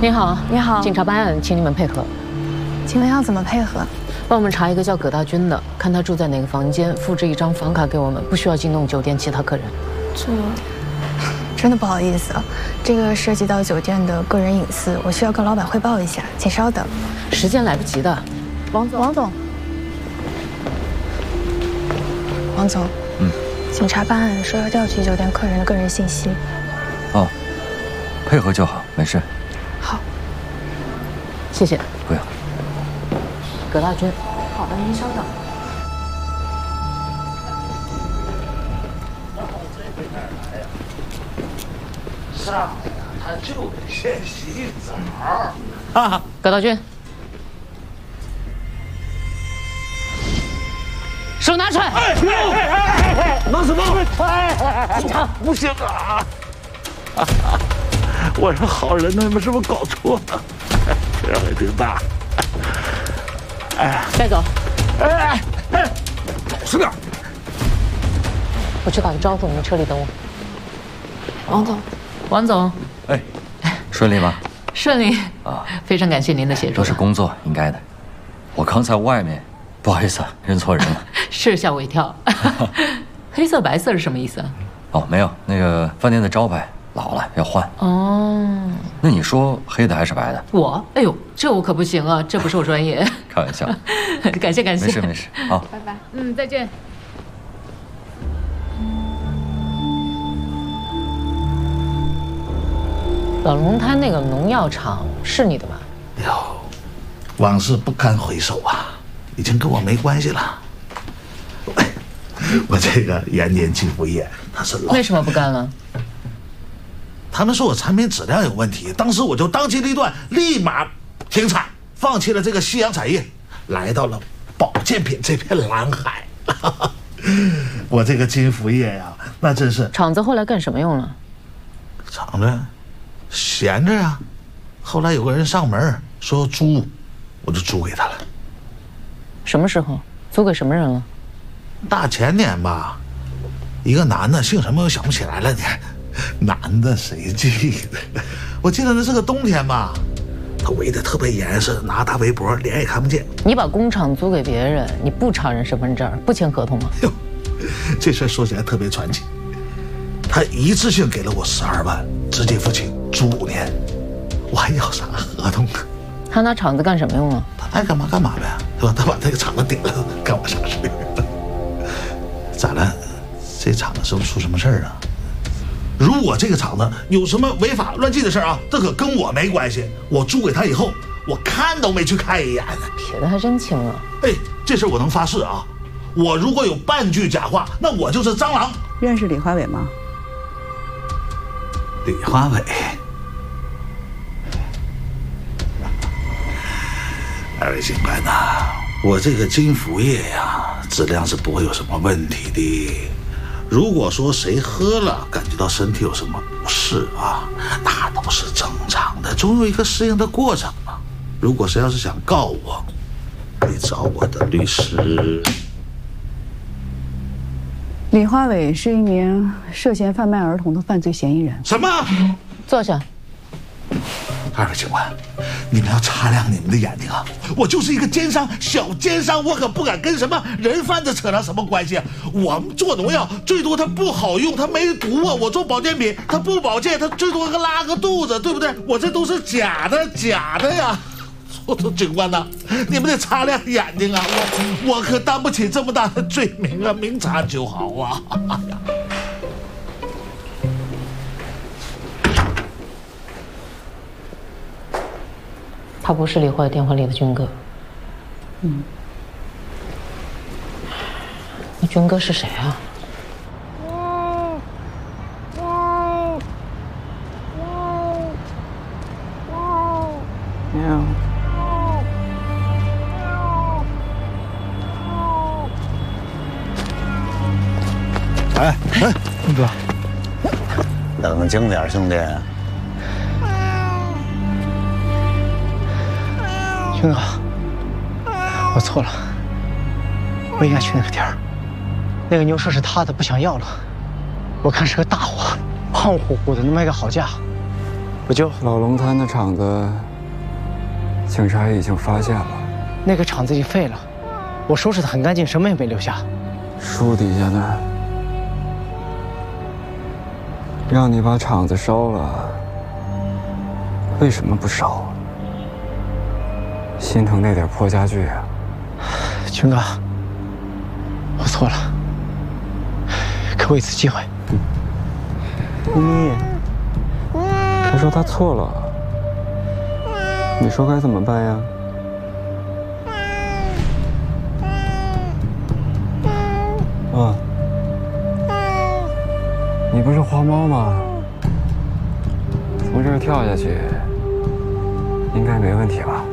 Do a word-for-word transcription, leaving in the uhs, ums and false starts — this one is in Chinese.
你好， 你好， 警察办案，请你们配合。 请问要怎么配合？ 帮我们查一个叫葛大军的，看他住在哪个房间，复制一张房卡给我们，不需要惊动酒店其他客人。 这真的不好意思啊，这个涉及到酒店的个人隐私，我需要跟老板汇报一下，请稍等。 时间来不及的。王总， 王总，王总，嗯，警察办案说要调取酒店客人的个人信息。 哦，配合就好，没事。 好， 谢谢。 不用。 葛大军。 好的，您稍等。 上呀，他就得先洗澡。 啊，葛大军，手拿出来！ 哎哎哎哎！拿什么？哎，警察，不行啊！我是好人呢，你们是不是搞错了？这样也挺大。哎， 带走。 哎哎，老实点。 我去打个招呼，你们车里等我。 王总， 王总， 哎，顺利吗？ 顺利啊，非常感谢您的协助。 都是工作应该的。我刚在外面，不好意思，认错人了。 是吓我一跳。黑色白色是什么意思啊？ 哦，没有，那个饭店的招牌老了要换。 哦， 那你说黑的还是白的？ 我，哎呦，这我可不行啊，这不是我专业。 开玩笑。 感谢感谢。 没事没事，好， 拜拜。 嗯，再见。老龙滩那个农药厂是你的吧？ 哟，往事不堪回首啊，已经跟我没关系了。我这个延年金福业，他是老…… 为什么不干了？ 他们说我产品质量有问题，当时我就当机立断，立马停产，放弃了这个夕阳产业，来到了保健品这片蓝海。我这个金福业呀，那真是…… 厂子后来干什么用了？ 厂子闲着呀，后来有个人上门说要租，我就租给他了。 什么时候？租给什么人了？ 大前年吧，一个男的，姓什么我想不起来了。你男的谁记得？我记得那是个冬天吧，他围得特别严实，拿大围脖，脸也看不见。 你把工厂租给别人，你不查人身份证，不签合同吗？ 哟，这事说起来特别传奇。他一次性给了我十二万，直接付清，租五年，我还要啥合同啊？ 他拿厂子干什么用了？ 他爱干嘛干嘛呗，对吧？他把这个厂子顶了，干我啥事？咋了？这厂子是不是出什么事儿啊？如果这个厂子有什么违法乱纪的事儿啊，这可跟我没关系。我租给他以后，我看都没去看一眼呢。 撇得还真轻啊！ 哎，这事儿我能发誓啊！我如果有半句假话，那我就是蟑螂。 认识李华伟吗？ 李华伟，二位警官呐，我这个金福业呀，质量是不会有什么问题的。如果说谁喝了感觉到身体有什么不适啊，那都是正常的，总有一个适应的过程嘛。如果谁要是想告我，你找我的律师。 李华伟是一名涉嫌贩卖儿童的犯罪嫌疑人。 什么？ 坐下。 二位警官，你们要擦亮你们的眼睛啊！我就是一个奸商，小奸商，我可不敢跟什么人贩子扯上什么关系啊！我们做农药，最多它不好用，它没毒啊；我做保健品，它不保健，它最多个拉个肚子，对不对？我这都是假的，假的呀！我说警官呐，你们得擦亮眼睛啊！我我可担不起这么大的罪名啊！明察就好啊！ 他不是李慧电话里的军哥。嗯，那军哥是谁啊？ 没有。 哎哎，军哥， 冷静点，兄弟。 军哥，我错了，不应该去那个地儿。那个牛舍是他的，不想要了。我看是个大货，胖乎乎的，能卖个好价。 不救。 老龙滩的厂子，警察已经发现了。 那个厂子已经废了，我收拾得很干净，什么也没留下。 树底下呢？让你把厂子烧了，为什么不烧？心疼那点破家具啊！ 军哥，我错了，给我一次机会。 咪咪，他说他错了，你说该怎么办呀？啊，你不是花猫吗？从这儿跳下去，应该没问题吧？